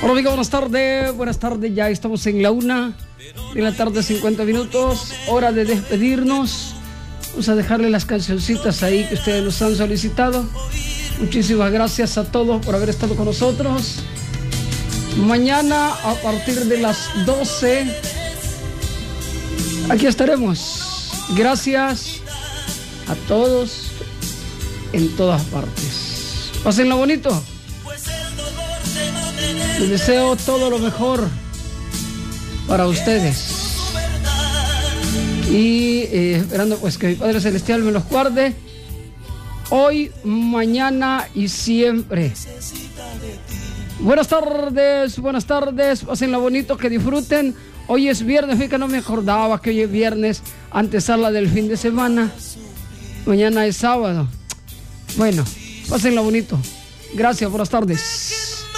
Hola amigo, buenas tardes, ya estamos en la 1 de la tarde, 50 minutos, hora de despedirnos. Vamos a dejarle las cancioncitas ahí que ustedes nos han solicitado. Muchísimas gracias a todos por haber estado con nosotros. Mañana a partir de las 12 aquí estaremos. Gracias a todos en todas partes. Pásenlo bonito. Les deseo todo lo mejor para ustedes. Y esperando pues que mi Padre Celestial me los guarde hoy, mañana y siempre. Buenas tardes, pásenla bonito, que disfruten. Hoy es viernes, fíjate que no me acordaba que hoy es viernes, antesala del fin de semana. Mañana es sábado. Bueno, pásenla bonito. Gracias, buenas tardes.